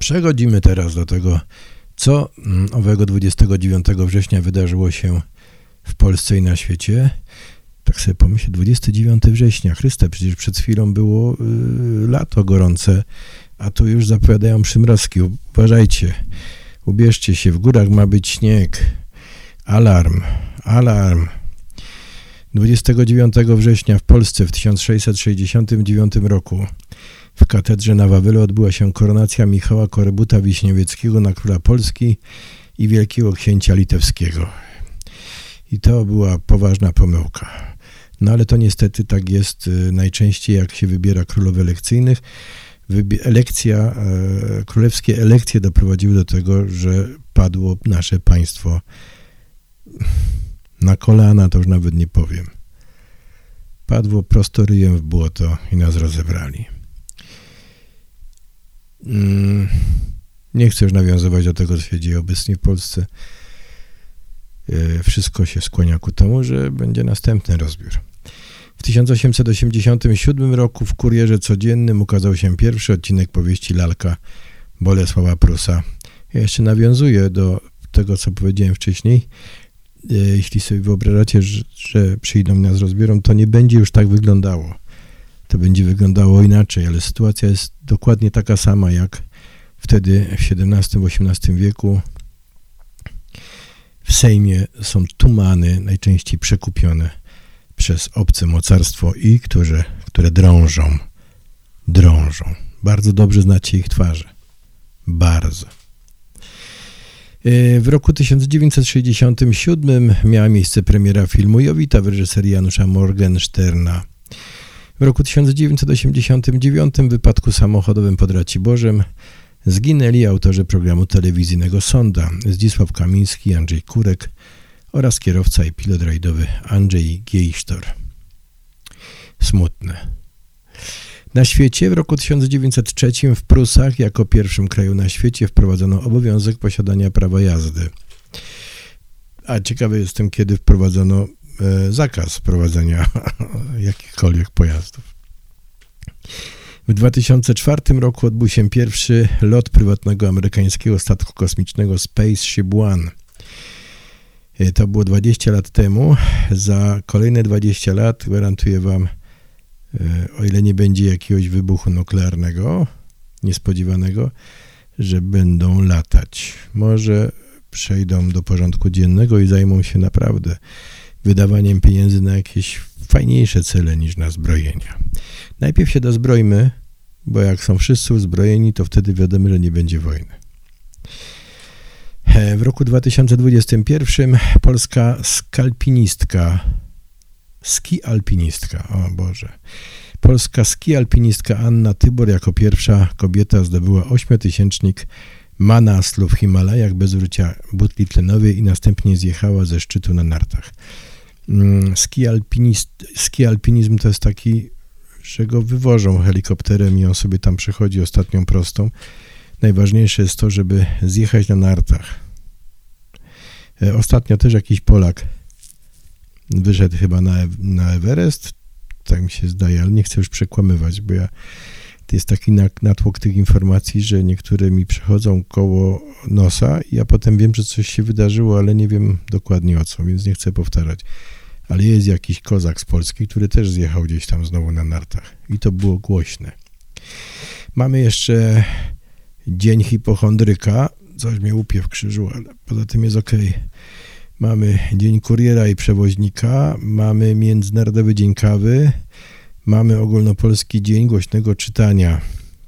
Przechodzimy teraz do tego, co owego 29 września wydarzyło się w Polsce i na świecie. Tak sobie pomyślę, 29 września, Chryste, przecież przed chwilą było lato gorące, a tu już zapowiadają przymrozki. Uważajcie, ubierzcie się, w górach ma być śnieg. Alarm, alarm. 29 września w Polsce w 1669 roku w katedrze na Wawelu odbyła się koronacja Michała Korybuta-Wiśniewieckiego na króla Polski i wielkiego księcia litewskiego. I to była poważna pomyłka. No ale to niestety tak jest najczęściej, jak się wybiera królów elekcyjnych. Królewskie elekcje doprowadziły do tego, że padło nasze państwo na kolana, to już nawet nie powiem. Padło prosto ryjem w błoto i nas rozebrali. Nie chcę już nawiązywać do tego, co się dzieje obecnie w Polsce. Wszystko się skłania ku temu, że będzie następny rozbiór. W 1887 roku w Kurierze Codziennym ukazał się pierwszy odcinek powieści Lalka Bolesława Prusa. Ja jeszcze nawiązuję do tego, co powiedziałem wcześniej. Jeśli sobie wyobrażacie, że przyjdą nas rozbiorą, to nie będzie już tak wyglądało. To będzie wyglądało inaczej, ale sytuacja jest dokładnie taka sama, jak wtedy w XVII-XVIII wieku. W Sejmie są tumany, najczęściej przekupione przez obce mocarstwo i które drążą. Bardzo dobrze znacie ich twarze. Bardzo. W roku 1967 miała miejsce premiera filmu Jowita w reżyserii Janusza Morgensterna. W roku 1989 w wypadku samochodowym pod Raciborzem zginęli autorzy programu telewizyjnego Sonda Zdzisław Kamiński, Andrzej Kurek oraz kierowca i pilot rajdowy Andrzej Giejsztor. Smutne. Na świecie w roku 1903 w Prusach jako pierwszym kraju na świecie wprowadzono obowiązek posiadania prawa jazdy. A ciekawy jestem, kiedy wprowadzono zakaz prowadzenia jakichkolwiek pojazdów. W 2004 roku odbył się pierwszy lot prywatnego amerykańskiego statku kosmicznego Spaceship One. To było 20 lat temu. Za kolejne 20 lat gwarantuję wam, o ile nie będzie jakiegoś wybuchu nuklearnego, niespodziewanego, że będą latać. Może przejdą do porządku dziennego i zajmą się naprawdę wydawaniem pieniędzy na jakieś fajniejsze cele niż na zbrojenia. Najpierw się dozbrojmy, bo jak są wszyscy uzbrojeni, to wtedy wiadomo, że nie będzie wojny. W roku 2021 polska polska ski-alpinistka Anna Tybor jako pierwsza kobieta zdobyła 8-tysięcznik Manaslu w Himalajach bez użycia butli tlenowej i następnie zjechała ze szczytu na nartach. Ski-alpinizm to jest taki, że go wywożą helikopterem i on sobie tam przechodzi ostatnią prostą. Najważniejsze jest to, żeby zjechać na nartach. Ostatnio też jakiś Polak wyszedł chyba na Everest, tak mi się zdaje, ale nie chcę już przekłamywać, bo to jest taki natłok tych informacji, że niektóre mi przechodzą koło nosa i ja potem wiem, że coś się wydarzyło, ale nie wiem dokładnie o co, więc nie chcę powtarzać. Ale jest jakiś kozak z Polski, który też zjechał gdzieś tam znowu na nartach i to było głośne. Mamy jeszcze Dzień Hipochondryka, coś mnie łupie w krzyżu, ale poza tym jest okej. Mamy Dzień Kuriera i Przewoźnika, mamy Międzynarodowy Dzień Kawy, mamy Ogólnopolski Dzień Głośnego Czytania.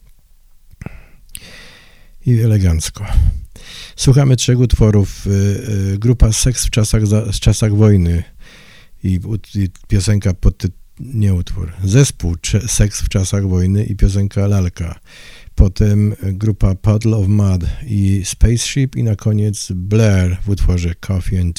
I elegancko. Słuchamy 3 utworów. Grupa Seks w czasach wojny i piosenka nie utwór. Zespół Seks w czasach wojny i piosenka Lalka. Potem grupa Puddle of Mud i Spaceship i na koniec Blair w utworze Coffee and